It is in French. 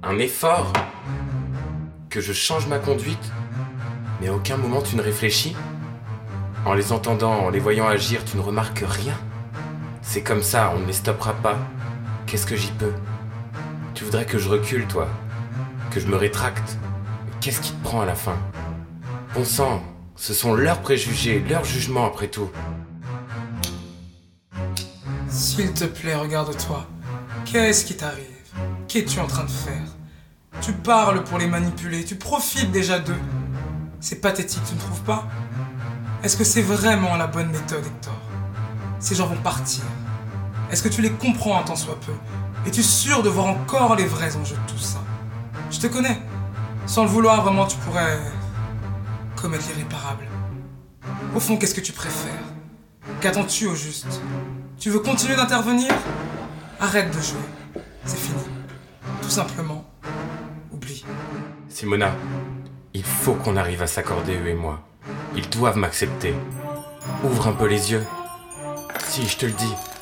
Un effort? Que je change ma conduite? Mais à aucun moment tu ne réfléchis? En les entendant, en les voyant agir, tu ne remarques rien? C'est comme ça, on ne les stoppera pas. Qu'est-ce que j'y peux? Tu voudrais que je recule, toi? Que je me rétracte? Mais qu'est-ce qui te prend à la fin? Bon sang, ce sont leurs préjugés, leurs jugements après tout. S'il te plaît, regarde-toi. Qu'est-ce qui t'arrive? Qu'es-tu en train de faire? Tu parles pour les manipuler, tu profites déjà d'eux. C'est pathétique, tu ne trouves pas? Est-ce que c'est vraiment la bonne méthode, Hector? Ces gens vont partir. Est-ce que tu les comprends un tant soit peu? Es-tu sûr de voir encore les vrais enjeux de tout ça? Je te connais. Sans le vouloir, vraiment, tu pourrais commettre l'irréparable. Au fond, qu'est-ce que tu préfères? Qu'attends-tu au juste? Tu veux continuer d'intervenir? Arrête de jouer. C'est fini. Tout simplement, oublie. Simona, il faut qu'on arrive à s'accorder, eux et moi. Ils doivent m'accepter. Ouvre un peu les yeux. Si, je te le dis.